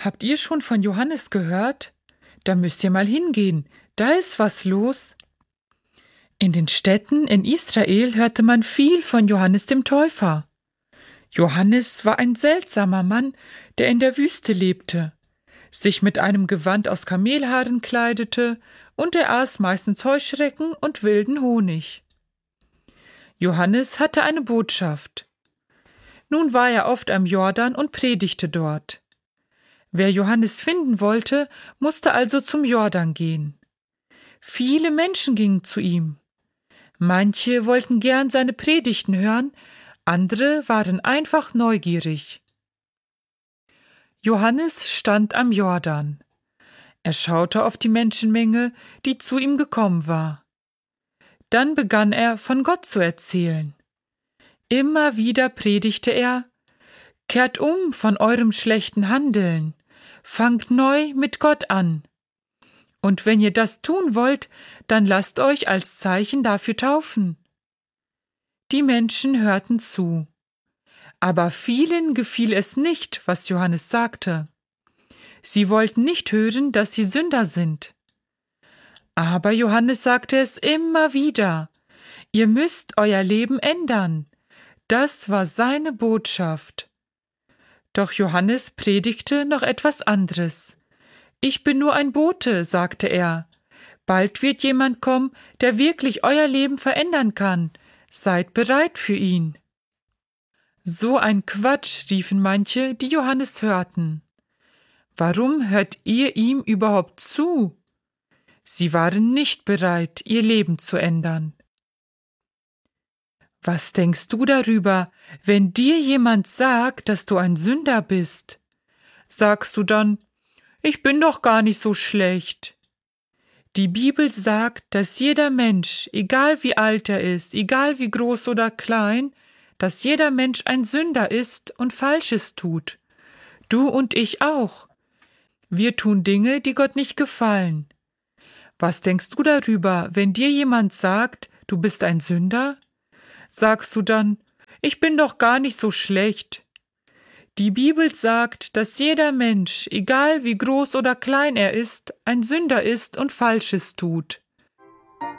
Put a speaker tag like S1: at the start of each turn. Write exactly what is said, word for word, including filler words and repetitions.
S1: Habt ihr schon von Johannes gehört? Da müsst ihr mal hingehen, da ist was los. In den Städten in Israel hörte man viel von Johannes dem Täufer. Johannes war ein seltsamer Mann, der in der Wüste lebte, sich mit einem Gewand aus Kamelhaaren kleidete, und er aß meistens Heuschrecken und wilden Honig. Johannes hatte eine Botschaft. Nun war er oft am Jordan und predigte dort. Wer Johannes finden wollte, musste also zum Jordan gehen. Viele Menschen gingen zu ihm. Manche wollten gern seine Predigten hören, andere waren einfach neugierig. Johannes stand am Jordan. Er schaute auf die Menschenmenge, die zu ihm gekommen war. Dann begann er, von Gott zu erzählen. Immer wieder predigte er: Kehrt um von eurem schlechten Handeln, fangt neu mit Gott an. Und wenn ihr das tun wollt, dann lasst euch als Zeichen dafür taufen. Die Menschen hörten zu. Aber vielen gefiel es nicht, was Johannes sagte. Sie wollten nicht hören, dass sie Sünder sind. Aber Johannes sagte es immer wieder: Ihr müsst euer Leben ändern. Das war seine Botschaft. Doch Johannes predigte noch etwas anderes. Ich bin nur ein Bote, sagte er. Bald wird jemand kommen, der wirklich euer Leben verändern kann. Seid bereit für ihn. So ein Quatsch, riefen manche, die Johannes hörten. Warum hört ihr ihm überhaupt zu? Sie waren nicht bereit, ihr Leben zu ändern. Was denkst du darüber, wenn dir jemand sagt, dass du ein Sünder bist? Sagst du dann: Ich bin doch gar nicht so schlecht. Die Bibel sagt, dass jeder Mensch, egal wie alt er ist, egal wie groß oder klein, dass jeder Mensch ein Sünder ist und Falsches tut. Du und ich auch. Wir tun Dinge, die Gott nicht gefallen. Was denkst du darüber, wenn dir jemand sagt, du bist ein Sünder? Sagst du dann: Ich bin doch gar nicht so schlecht. Die Bibel sagt, dass jeder Mensch, egal wie groß oder klein er ist, ein Sünder ist und Falsches tut.